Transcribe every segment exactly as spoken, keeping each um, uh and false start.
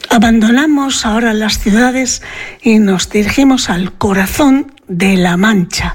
Abandonamos ahora las ciudades y nos dirigimos al corazón de La Mancha.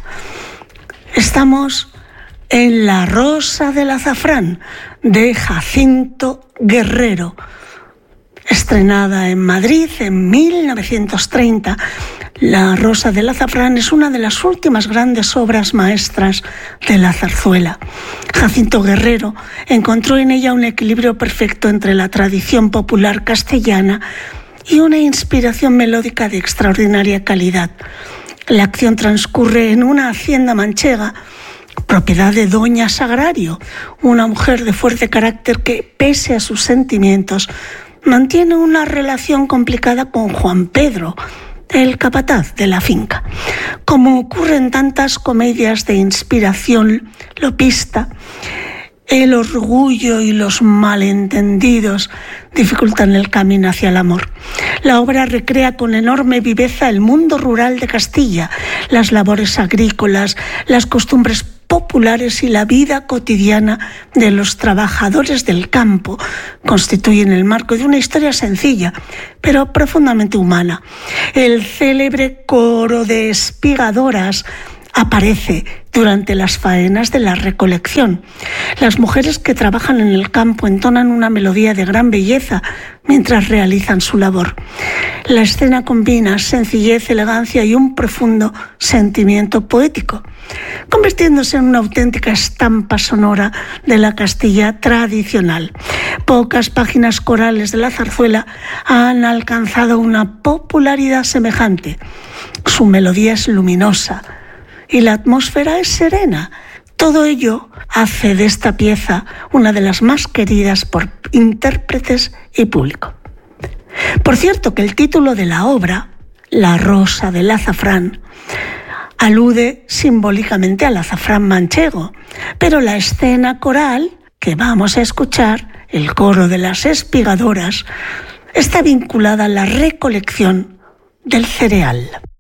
Estamos en La Rosa del Azafrán, de Jacinto Guerrero, estrenada en Madrid en mil novecientos treinta. La Rosa del Azafrán es una de las últimas grandes obras maestras de la zarzuela. Jacinto Guerrero encontró en ella un equilibrio perfecto entre la tradición popular castellana y una inspiración melódica de extraordinaria calidad. La acción transcurre en una hacienda manchega, propiedad de Doña Sagrario, una mujer de fuerte carácter que, pese a sus sentimientos, mantiene una relación complicada con Juan Pedro, el capataz de la finca. Como ocurre en tantas comedias de inspiración lopista, el orgullo y los malentendidos dificultan el camino hacia el amor. La obra recrea con enorme viveza el mundo rural de Castilla, las labores agrícolas, las costumbres populares y la vida cotidiana de los trabajadores del campo. Constituyen el marco de una historia sencilla, pero profundamente humana. El célebre coro de espigadoras aparece durante las faenas de la recolección. Las mujeres que trabajan en el campo entonan una melodía de gran belleza mientras realizan su labor. La escena combina sencillez, elegancia y un profundo sentimiento poético, convirtiéndose en una auténtica estampa sonora de la Castilla tradicional. Pocas páginas corales de la zarzuela han alcanzado una popularidad semejante. Su melodía es luminosa y la atmósfera es serena. Todo ello hace de esta pieza una de las más queridas por intérpretes y público. Por cierto, que el título de la obra, La Rosa del Azafrán, alude simbólicamente al azafrán manchego, pero la escena coral que vamos a escuchar, el coro de las espigadoras, está vinculada a la recolección del cereal.